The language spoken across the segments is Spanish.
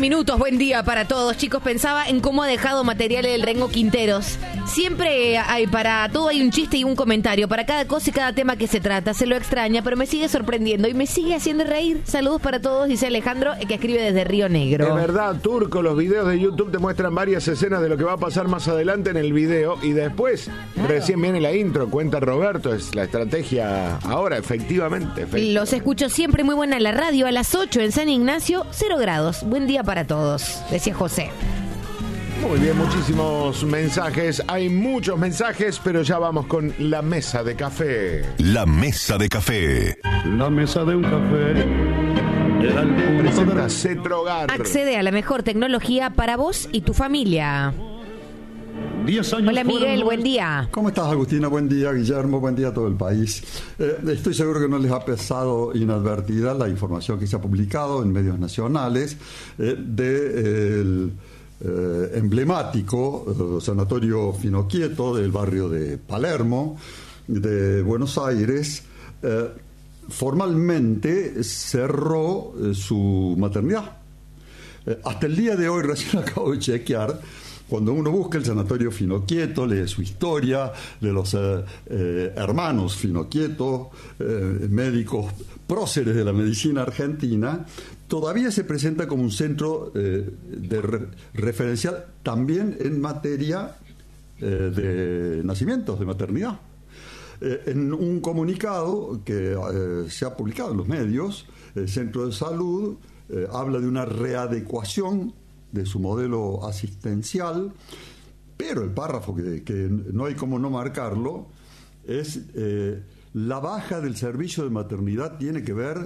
minutos, buen día para todos. Chicos, pensaba en cómo ha dejado material el Rengo Quinteros. Siempre hay, para todo hay un chiste y un comentario, para cada cosa y cada tema que se trata. Se lo extraña, pero me sigue sorprendiendo y me sigue haciendo reír. Saludos para todos, dice Alejandro, que escribe desde Río Negro. Es verdad, Turco, los videos de YouTube te muestran varias escenas de lo que va a pasar más adelante en el video y después, recién viene la intro, cuenta Roberto, es la estrategia ahora, efectivamente. Los escucho siempre muy buena en la radio, a las 8 en San Ignacio, 0 grados. Buen día para todos, decía José. Muy bien, muchísimos mensajes. Hay muchos mensajes, pero ya vamos con la mesa de café. La mesa de café. La mesa de un café. Presenta Cetrogar. Accede a la mejor tecnología para vos y tu familia. 10 años. Hola Miguel, buen día. ¿Cómo estás, Agustina? Buen día, Guillermo, buen día a todo el país. Estoy seguro que no les ha pasado inadvertida la información que se ha publicado en medios nacionales del emblemático Sanatorio Finoquieto del barrio de Palermo, de Buenos Aires. Formalmente cerró su maternidad. Hasta el día de hoy, recién acabo de chequear, cuando uno busca el Sanatorio Finoquieto, lee su historia de los hermanos Finoquieto, médicos próceres de la medicina argentina, todavía se presenta como un centro referencial también en materia de nacimientos, de maternidad. En un comunicado que se ha publicado en los medios, el Centro de Salud habla de una readecuación de su modelo asistencial, pero el párrafo que no hay como no marcarlo es la baja del servicio de maternidad tiene que ver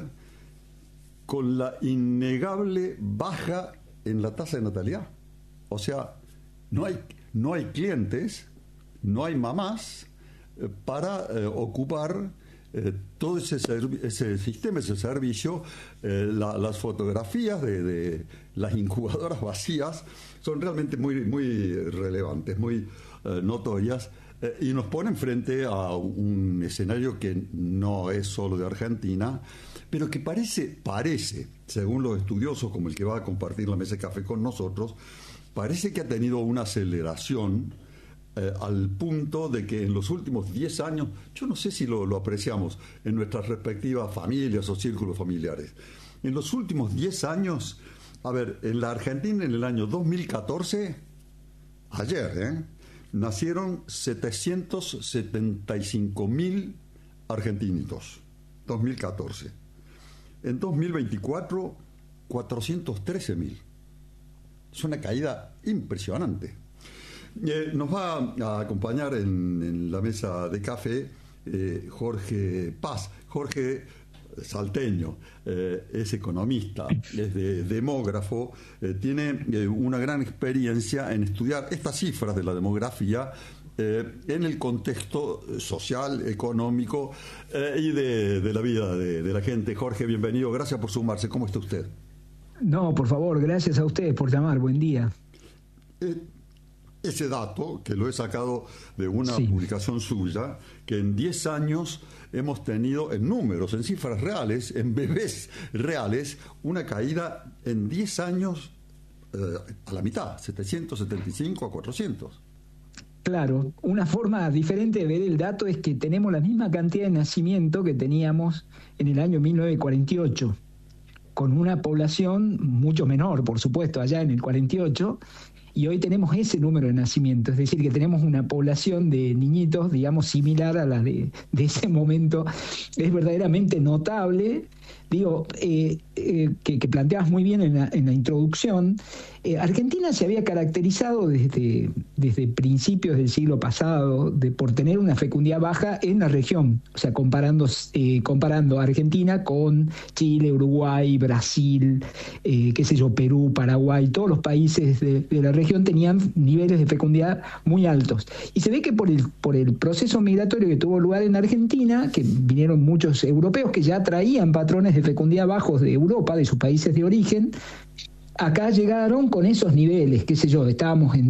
con la innegable baja en la tasa de natalidad. O sea, no hay clientes, no hay mamás para ocupar todo ese sistema, ese servicio. Las fotografías de las incubadoras vacías son realmente muy, muy relevantes, muy notorias, y nos ponen frente a un escenario que no es solo de Argentina, pero que parece, según los estudiosos como el que va a compartir la mesa de café con nosotros, parece que ha tenido una aceleración al punto de que en los últimos 10 años, yo no sé si lo apreciamos en nuestras respectivas familias o círculos familiares, en los últimos 10 años, a ver, en la Argentina en el año 2014, ayer, nacieron 775.000 argentinitos, 2014. En 2024, 413.000. Es una caída impresionante. Nos va a acompañar en la mesa de café Jorge Paz. Jorge, salteño, es economista, es demógrafo, tiene una gran experiencia en estudiar estas cifras de la demografía en el contexto social, económico y de la vida de la gente. Jorge, bienvenido, gracias por sumarse. ¿Cómo está usted? No, por favor, gracias a ustedes por llamar, buen día. Ese dato, que lo he sacado de una publicación suya, que en 10 años hemos tenido, en números, en cifras reales, en bebés reales, una caída en 10 años a la mitad, 775 a 400. Claro, una forma diferente de ver el dato es que tenemos la misma cantidad de nacimiento que teníamos en el año 1948, con una población mucho menor, por supuesto, allá en el 48, y hoy tenemos ese número de nacimientos, es decir, que tenemos una población de niñitos, digamos, similar a la de ese momento. Es verdaderamente notable, digo, que planteabas muy bien en la introducción. Argentina se había caracterizado desde principios del siglo pasado por tener una fecundidad baja en la región, o sea, comparando Argentina con Chile, Uruguay, Brasil, Perú, Paraguay, todos los países de la región tenían niveles de fecundidad muy altos. Y se ve que por el proceso migratorio que tuvo lugar en Argentina, que vinieron muchos europeos que ya traían patrones de fecundidad bajos de Europa, de sus países de origen, acá llegaron con esos niveles, estábamos en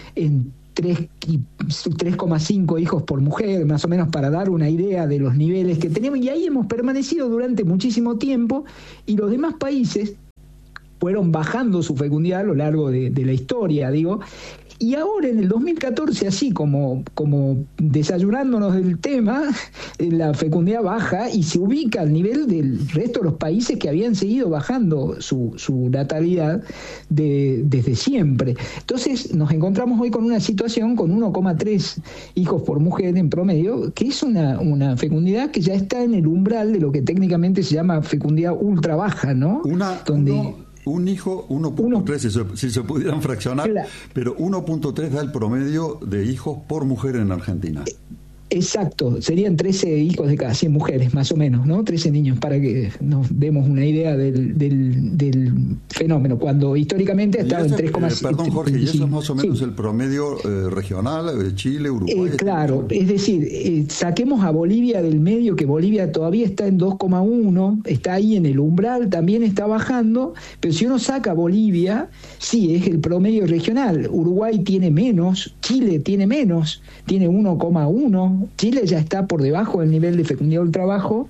3,5 hijos por mujer, más o menos, para dar una idea de los niveles que tenemos, y ahí hemos permanecido durante muchísimo tiempo, y los demás países fueron bajando su fecundidad a lo largo de la historia, digo. Y ahora en el 2014, así como desayunándonos del tema, la fecundidad baja y se ubica al nivel del resto de los países que habían seguido bajando su natalidad desde siempre. Entonces nos encontramos hoy con una situación con 1,3 hijos por mujer en promedio, que es una fecundidad que ya está en el umbral de lo que técnicamente se llama fecundidad ultra baja, ¿no? Un hijo, 1.3, si se pudieran fraccionar, claro. Pero 1.3 da el promedio de hijos por mujer en Argentina. Exacto, serían 13 hijos de cada 100 mujeres, más o menos, ¿no? 13 niños, para que nos demos una idea del fenómeno, cuando históricamente ha estado en 3,5. Perdón, Jorge, ¿y eso es más o menos el promedio regional de Chile, Uruguay? Claro, es decir, saquemos a Bolivia del medio, que Bolivia todavía está en 2,1, está ahí en el umbral, también está bajando, pero si uno saca a Bolivia, sí, es el promedio regional. Uruguay tiene menos, Chile tiene menos, tiene 1,1. Chile ya está por debajo del nivel de fecundidad ultra bajo.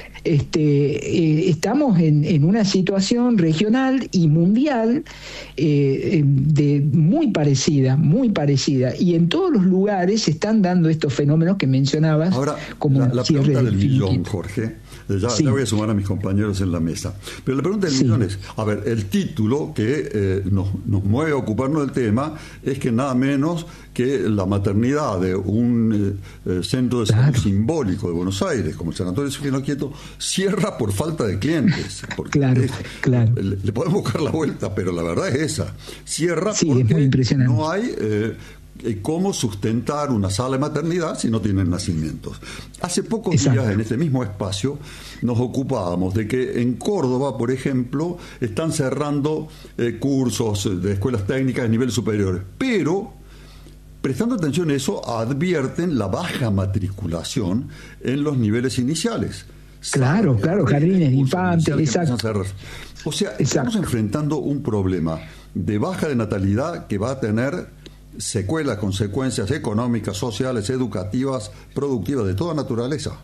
Estamos en una situación regional y mundial muy parecida, y en todos los lugares se están dando estos fenómenos que mencionabas. Ahora, como la pregunta del millón, Jorge, ya voy a sumar a mis compañeros en la mesa, pero la pregunta del millón es, a ver, el título que nos mueve a ocuparnos del tema es que nada menos que la maternidad de un centro de salud simbólico de Buenos Aires, como el Sanatorio Sufino Quieto, cierra por falta de clientes. Claro. Le podemos buscar la vuelta, pero la verdad es esa. Cierra porque no hay cómo sustentar una sala de maternidad si no tienen nacimientos. Hace pocos días, en este mismo espacio, nos ocupábamos de que en Córdoba, por ejemplo, están cerrando cursos de escuelas técnicas de nivel superior, pero prestando atención a eso, advierten la baja matriculación en los niveles iniciales. Claro, jardines, infantes, exacto. O sea, estamos enfrentando un problema de baja de natalidad que va a tener secuelas, consecuencias económicas, sociales, educativas, productivas, de toda naturaleza.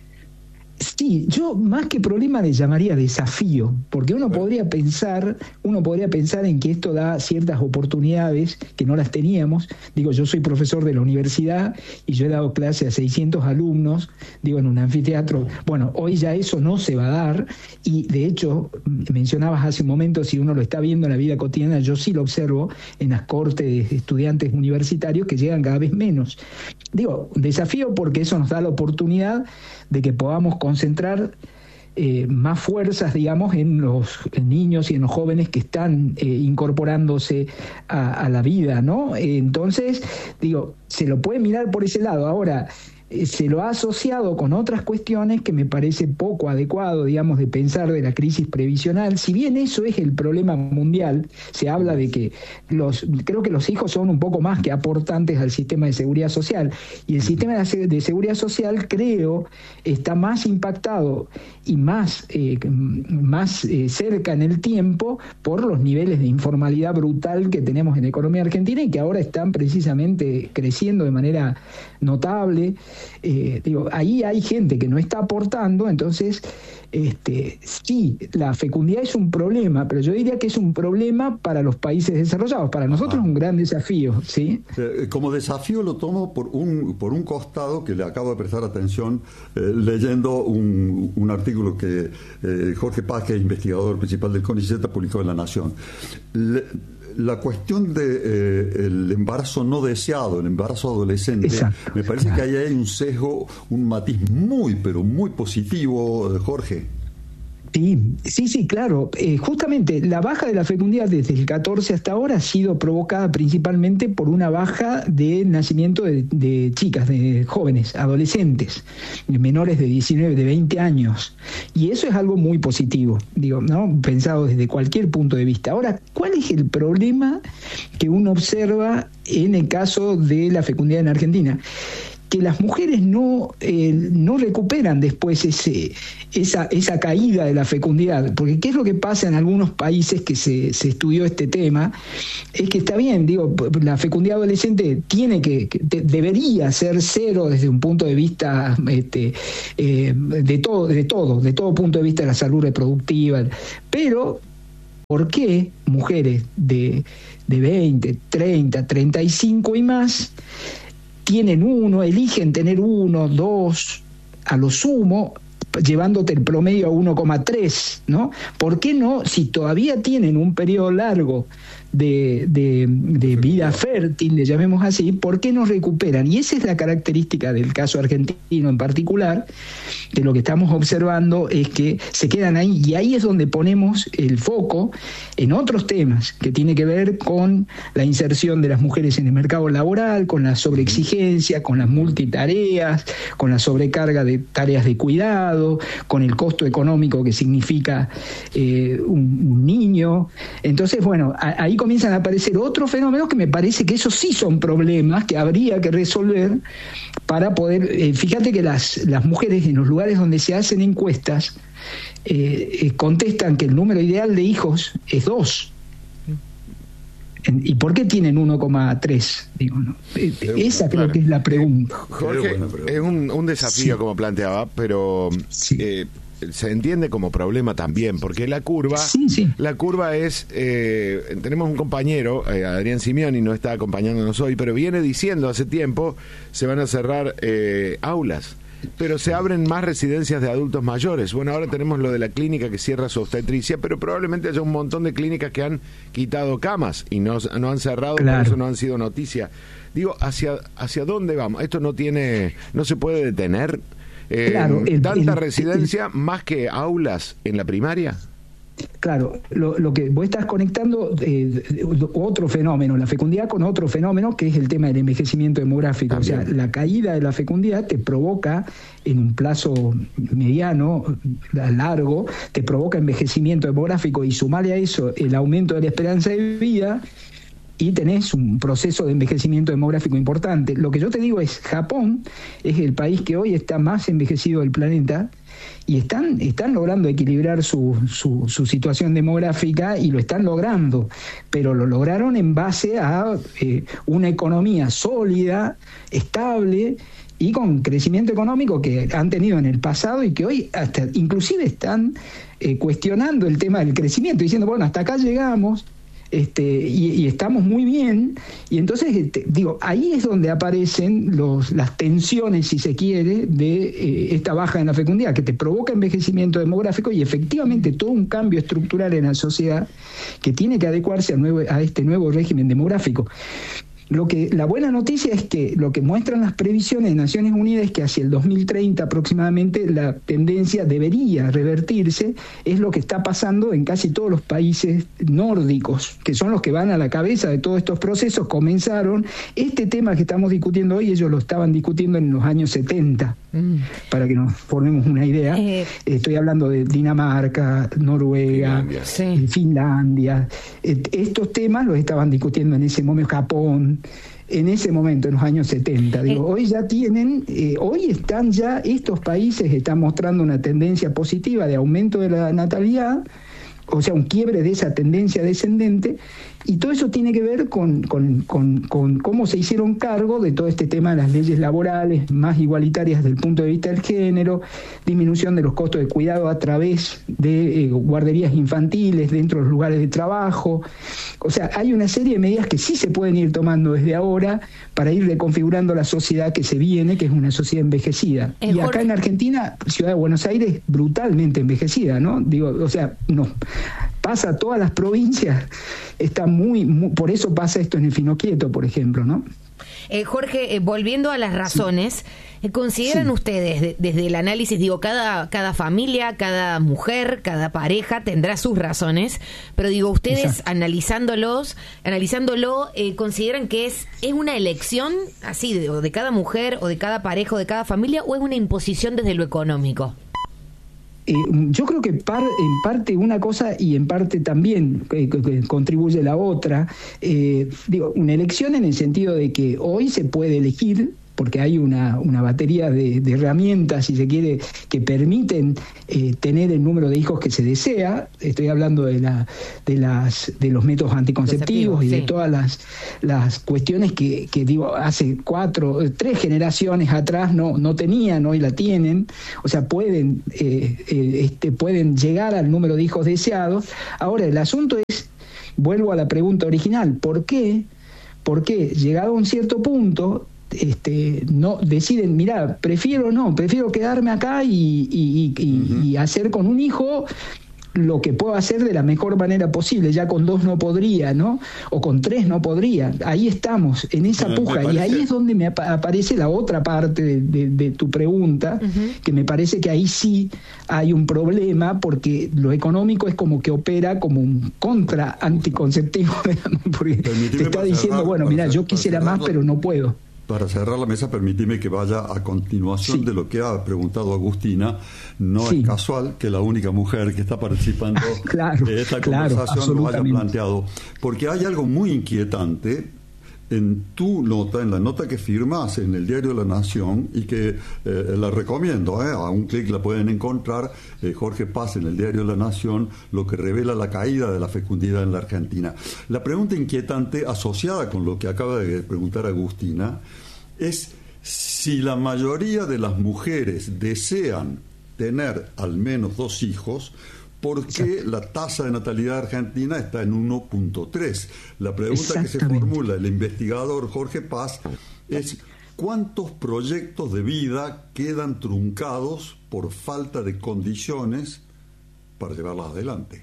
Sí, yo más que problema le llamaría desafío, porque uno podría pensar en que esto da ciertas oportunidades que no las teníamos. Digo, yo soy profesor de la universidad y yo he dado clase a 600 alumnos, digo, en un anfiteatro. Bueno, hoy ya eso no se va a dar, y de hecho, mencionabas hace un momento, si uno lo está viendo en la vida cotidiana, yo sí lo observo en las cortes de estudiantes universitarios que llegan cada vez menos. Digo, desafío porque eso nos da la oportunidad de que podamos concentrar más fuerzas, digamos, en los niños y en los jóvenes que están incorporándose a la vida, ¿no? Entonces, digo, se lo puede mirar por ese lado. Ahora, se lo ha asociado con otras cuestiones que me parece poco adecuado, digamos, de pensar de la crisis previsional. Si bien eso es el problema mundial, se habla de que creo que los hijos son un poco más que aportantes al sistema de seguridad social, y el sistema de seguridad social, creo, está más impactado y más cerca en el tiempo por los niveles de informalidad brutal que tenemos en la economía argentina y que ahora están precisamente creciendo de manera notable. Digo, ahí hay gente que no está aportando, entonces sí, la fecundidad es un problema, pero yo diría que es un problema para los países desarrollados. Para nosotros es un gran desafío, ¿sí? Como desafío lo tomo por un costado que le acabo de prestar atención leyendo un artículo que Jorge Paz, que es investigador principal del CONICET, publicó en La Nación. La cuestión del embarazo no deseado, el embarazo adolescente, me parece que ahí hay un sesgo, un matiz muy, pero muy positivo, Jorge. Sí, claro. Justamente la baja de la fecundidad desde el 14 hasta ahora ha sido provocada principalmente por una baja de nacimiento de chicas, de jóvenes, adolescentes, menores de 19, de 20 años. Y eso es algo muy positivo, digo, ¿no? Pensado desde cualquier punto de vista. Ahora, ¿cuál es el problema que uno observa en el caso de la fecundidad en Argentina? Que las mujeres no recuperan después esa caída de la fecundidad, porque ¿qué es lo que pasa en algunos países que se estudió este tema? Es que está bien, digo, la fecundidad adolescente debería ser cero desde un punto de vista de todo punto de vista de la salud reproductiva, pero por qué mujeres de 20, 30, 35 y más tienen eligen tener 1, 2, a lo sumo, llevándote el promedio a 1,3, ¿no? ¿Por qué no, si todavía tienen un periodo largo de vida fértil, le llamemos así, por qué no recuperan? Y esa es la característica del caso argentino en particular, que lo que estamos observando es que se quedan ahí, y ahí es donde ponemos el foco en otros temas que tiene que ver con la inserción de las mujeres en el mercado laboral, con la sobreexigencia, con las multitareas, con la sobrecarga de tareas de cuidado, con el costo económico que significa un niño. Entonces, bueno, ahí comienzan a aparecer otros fenómenos que me parece que esos sí son problemas que habría que resolver para poder... fíjate que las mujeres en los lugares donde se hacen encuestas contestan que el número ideal de hijos es 2. ¿Y por qué tienen 1,3? Digo, ¿no? Esa creo que es la pregunta. Jorge, es un desafío, como planteaba, pero se entiende como problema también, porque la curva es, tenemos un compañero, Adrián Simeoni, no está acompañándonos hoy, pero viene diciendo hace tiempo, se van a cerrar aulas, pero se abren más residencias de adultos mayores. Bueno, ahora tenemos lo de la clínica que cierra su obstetricia, pero probablemente haya un montón de clínicas que han quitado camas y no han cerrado, claro. Por eso no han sido noticia. Digo, ¿hacia dónde vamos? Esto no se puede detener. Claro, tanta residencia más que aulas en la primaria. Claro, lo que vos estás conectando otro fenómeno, la fecundidad con otro fenómeno que es el tema del envejecimiento demográfico. También. O sea, la caída de la fecundidad te provoca en un plazo mediano, largo, te provoca envejecimiento demográfico, y sumarle a eso el aumento de la esperanza de vida y tenés un proceso de envejecimiento demográfico importante. Lo que yo te digo es, Japón es el país que hoy está más envejecido del planeta, y están logrando equilibrar su situación demográfica, y lo están logrando, pero lo lograron en base a una economía sólida, estable y con crecimiento económico que han tenido en el pasado, y que hoy hasta inclusive están cuestionando el tema del crecimiento, diciendo, bueno, hasta acá llegamos, y estamos muy bien. Y entonces ahí es donde aparecen las tensiones, si se quiere, de esta baja en la fecundidad, que te provoca envejecimiento demográfico y efectivamente todo un cambio estructural en la sociedad que tiene que adecuarse a este nuevo régimen demográfico. La buena noticia es que lo que muestran las previsiones de Naciones Unidas es que hacia el 2030 aproximadamente la tendencia debería revertirse. Es lo que está pasando en casi todos los países nórdicos, que son los que van a la cabeza de todos estos procesos. Comenzaron este tema que estamos discutiendo hoy, ellos lo estaban discutiendo en los años 70, para que nos formemos una idea. Estoy hablando de Dinamarca, Noruega, Finlandia. Estos temas los estaban discutiendo en ese momento, Japón, en ese momento, en los años 70. Hoy ya estos países están mostrando una tendencia positiva de aumento de la natalidad, o sea, un quiebre de esa tendencia descendente, y todo eso tiene que ver con cómo se hicieron cargo de todo este tema de las leyes laborales más igualitarias desde el punto de vista del género, disminución de los costos de cuidado a través de guarderías infantiles dentro de los lugares de trabajo. O sea, hay una serie de medidas que sí se pueden ir tomando desde ahora para ir reconfigurando la sociedad que se viene, que es una sociedad envejecida. Y acá en Argentina, Ciudad de Buenos Aires, brutalmente envejecida, ¿no? Pasa a todas las provincias, está muy, por eso pasa esto en el Finoquieto, por ejemplo, ¿no? Jorge, volviendo a las razones, ¿consideran ustedes, desde el análisis, cada familia, cada mujer, cada pareja tendrá sus razones, pero ustedes analizándolo, consideran que es una elección así de cada mujer o de cada pareja o de cada familia, o es una imposición desde lo económico? Yo creo que en parte una cosa y en parte también contribuye la otra. Una elección en el sentido de que hoy se puede elegir porque hay una batería de herramientas, si se quiere, que permiten tener el número de hijos que se desea. Estoy hablando de los métodos anticonceptivos y de todas las cuestiones que digo, hace 3 generaciones atrás no tenían, hoy la tienen. O sea, pueden llegar al número de hijos deseados. Ahora, el asunto es, vuelvo a la pregunta original, ¿por qué, llegado a un cierto punto, no deciden, mira, prefiero quedarme acá y hacer con un hijo lo que puedo hacer de la mejor manera posible? Ya con 2 no podría, ¿no? O con 3 no podría. Ahí estamos, en esa puja. Y ahí es donde me aparece la otra parte de tu pregunta, que me parece que ahí sí hay un problema, porque lo económico es como que opera como un contra anticonceptivo, porque te está diciendo, bueno, mira, yo quisiera más, pero no puedo. Para cerrar la mesa, permíteme que vaya a continuación de lo que ha preguntado Agustina. No es casual que la única mujer que está participando de esta conversación lo haya planteado, porque hay algo muy inquietante en tu nota, en la nota que firmas en el Diario de la Nación, y que la recomiendo, a un clic la pueden encontrar, Jorge Paz, en el Diario de la Nación, lo que revela la caída de la fecundidad en la Argentina. La pregunta inquietante asociada con lo que acaba de preguntar Agustina es si la mayoría de las mujeres desean tener al menos 2 hijos, ¿por qué la tasa de natalidad argentina está en 1.3? La pregunta que se formula el investigador Jorge Paz es: ¿cuántos proyectos de vida quedan truncados por falta de condiciones para llevarlas adelante?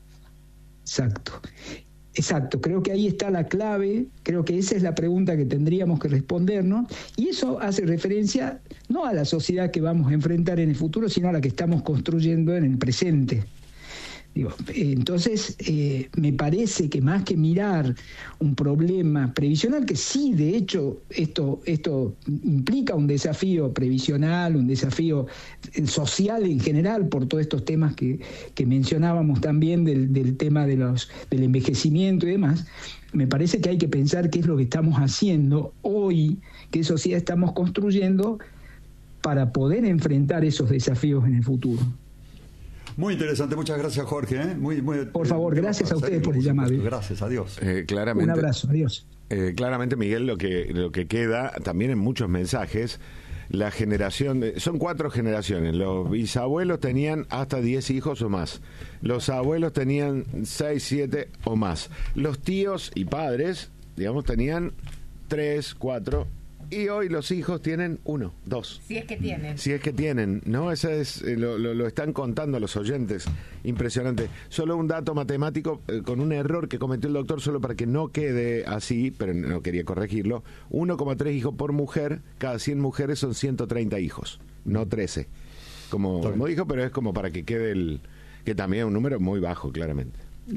Exacto, creo que ahí está la clave, creo que esa es la pregunta que tendríamos que respondernos, y eso hace referencia no a la sociedad que vamos a enfrentar en el futuro, sino a la que estamos construyendo en el presente. Entonces, me parece que más que mirar un problema previsional, que sí, de hecho, esto implica un desafío previsional, un desafío social en general, por todos estos temas que mencionábamos también del tema del envejecimiento y demás. Me parece que hay que pensar qué es lo que estamos haciendo hoy, qué sociedad estamos construyendo para poder enfrentar esos desafíos en el futuro. Muy interesante, muchas gracias, Jorge. Por favor, gracias a ustedes por el llamado. Gracias, adiós. Claramente, un abrazo, adiós. Claramente, Miguel, lo que queda también en muchos mensajes, la generación, son 4 generaciones. Los bisabuelos tenían hasta 10 hijos o más. Los abuelos tenían 6, 7 o más. Los tíos y padres, digamos, tenían 3, 4. Y hoy los hijos tienen 1, 2. Si es que tienen. Si es que tienen, ¿no? Eso es, lo están contando los oyentes. Impresionante. Solo un dato matemático con un error que cometió el doctor, solo para que no quede así, pero no quería corregirlo. 1,3 hijos por mujer, cada 100 mujeres son 130 hijos, no 13. Como dijo, pero es como para que quede que también es un número muy bajo, claramente.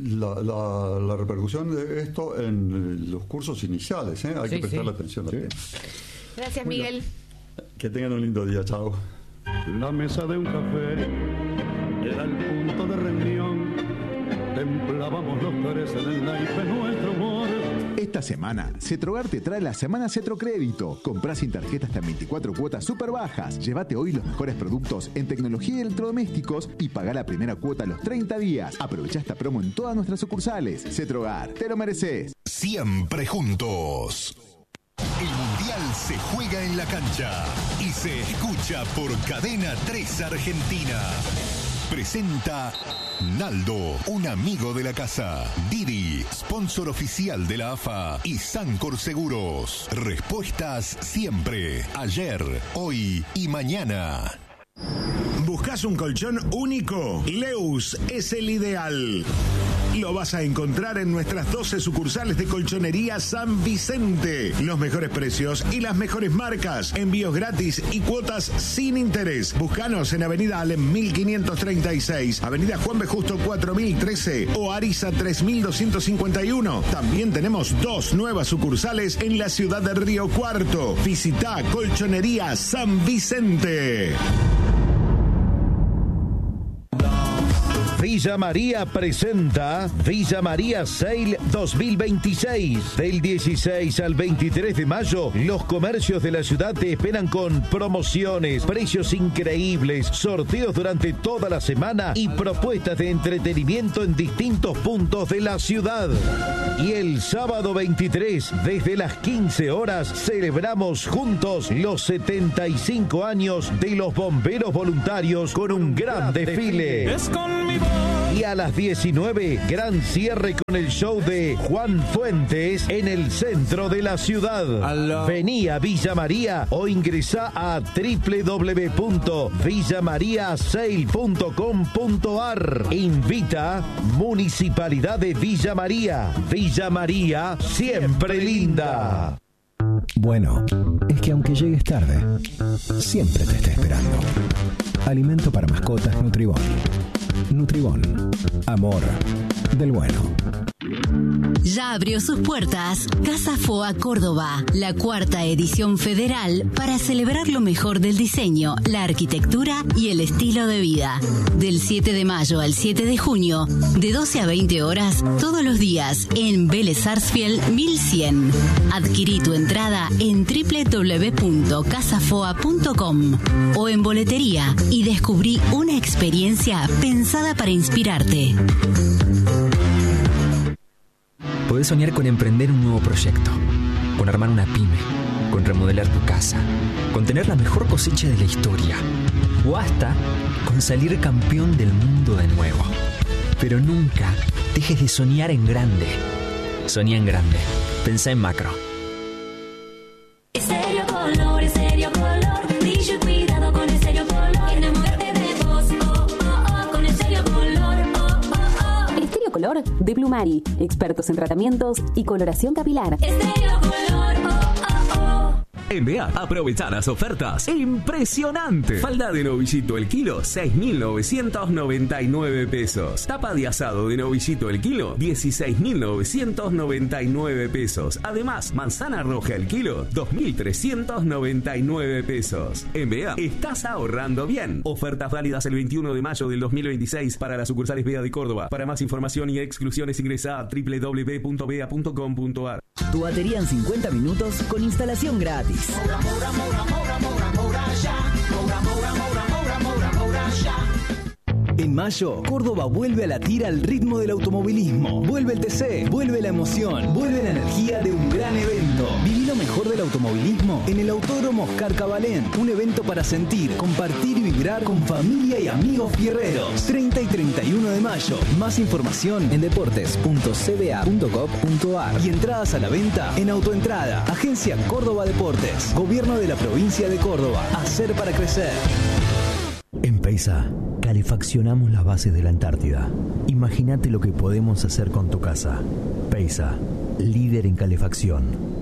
La repercusión de esto en los cursos iniciales, hay que prestarle atención al tema. Gracias, Miguel. Que tengan un lindo día, chao. La mesa de un café era el punto de reunión. Templábamos los 3 en el naipe nuestro humor. Esta semana, Cetrogar te trae la Semana Cetrocrédito. Comprá sin tarjeta hasta 24 cuotas súper bajas. Llévate hoy los mejores productos en tecnología y electrodomésticos y pagá la primera cuota a los 30 días. Aprovecha esta promo en todas nuestras sucursales. Cetrogar, te lo mereces. Siempre juntos. El Mundial se juega en la cancha y se escucha por Cadena 3 Argentina. Presenta Naldo, un amigo de la casa. Didi, sponsor oficial de la AFA. Y Sancor Seguros. Respuestas siempre, ayer, hoy y mañana. ¿Buscas un colchón único? Leus es el ideal. Lo vas a encontrar en nuestras 12 sucursales de Colchonería San Vicente. Los mejores precios y las mejores marcas. Envíos gratis y cuotas sin interés. Búscanos en Avenida Alem 1536, Avenida Juan B. Justo 4013 o Ariza 3251. También tenemos 2 nuevas sucursales en la ciudad de Río Cuarto. Visita Colchonería San Vicente. Villa María presenta Villa María Sale 2026. Del 16 al 23 de mayo, los comercios de la ciudad te esperan con promociones, precios increíbles, sorteos durante toda la semana y propuestas de entretenimiento en distintos puntos de la ciudad. Y el sábado 23, desde las 15 horas, celebramos juntos los 75 años de los bomberos voluntarios con un gran desfile. Y a las 19, gran cierre con el show de Juan Fuentes en el centro de la ciudad. Vení a Villa María o ingresá a www.villamariasale.com.ar. Invita Municipalidad de Villa María. Villa María, siempre linda. Bueno, es que aunque llegues tarde, siempre te está esperando. Alimento para mascotas Nutribón. Nutribón, amor del bueno. Ya abrió sus puertas Casa Foa Córdoba, la 4ª edición federal para celebrar lo mejor del diseño, la arquitectura y el estilo de vida. Del 7 de mayo al 7 de junio, de 12 a 20 horas, todos los días, en Vélez Sarsfield 1100. Adquirí tu entrada en www.casafoa.com o en boletería y descubrí una experiencia pensada para inspirarte. Podés soñar con emprender un nuevo proyecto, con armar una pyme, con remodelar tu casa, con tener la mejor cosecha de la historia, o hasta con salir campeón del mundo de nuevo. Pero nunca dejes de soñar en grande. Soñá en grande. Pensá en macro. Estéreo Color, brillo y cuidado con Estéreo Color. Enamórate de vos, con Estéreo Color, Estéreo Color de Blumari, expertos en tratamientos y coloración capilar. Estéreo Color, NBA, aprovechar las ofertas impresionante. Falda de novillito el kilo, 6.999 pesos. Tapa de asado de novillito el kilo, 16.999 pesos. Además, manzana roja el kilo, 2.399 pesos. NBA, estás ahorrando bien. Ofertas válidas el 21 de mayo del 2026 para las sucursales BEA de Córdoba. Para más información y exclusiones ingresa a www.bea.com.ar. Tu batería en 50 minutos con instalación gratis. En mayo, Córdoba vuelve a latir al ritmo del automovilismo. Vuelve el TC, vuelve la emoción, vuelve la energía de un gran evento. Viví lo mejor del automovilismo en el Autódromo Oscar Cabalén. Un evento para sentir, compartir y vibrar con familia y amigos fierreros. 30 y 31 de mayo. Más información en deportes.cba.gov.ar y entradas a la venta en Autoentrada. Agencia Córdoba Deportes. Gobierno de la provincia de Córdoba. Hacer para crecer. En Peisa, calefaccionamos las bases de la Antártida. Imagínate lo que podemos hacer con tu casa. Peisa, líder en calefacción.